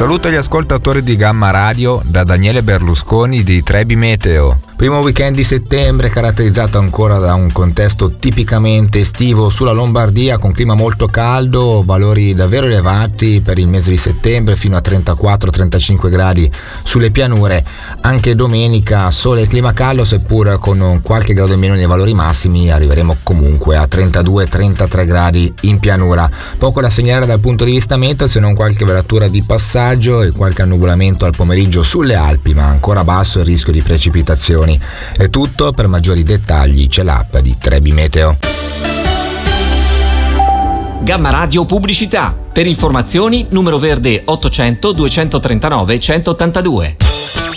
saluto agli ascoltatori di Gamma Radio da Daniele Berlusconi di Trebi Meteo. Primo weekend di settembre caratterizzato ancora da un contesto tipicamente estivo sulla Lombardia, con clima molto caldo, valori davvero elevati per il mese di settembre fino a 34-35 gradi sulle pianure. Anche domenica sole e clima caldo, seppur con qualche grado in meno nei valori massimi, arriveremo comunque a 32-33 gradi in pianura. Poco da segnalare dal punto di vista meteo, se non qualche velatura di passaggio e qualche annuvolamento al pomeriggio sulle Alpi, ma ancora basso il rischio di precipitazioni. È tutto, per maggiori dettagli c'è l'app di Trebi Meteo. Gamma Radio Pubblicità. Per informazioni numero verde 800 239 182.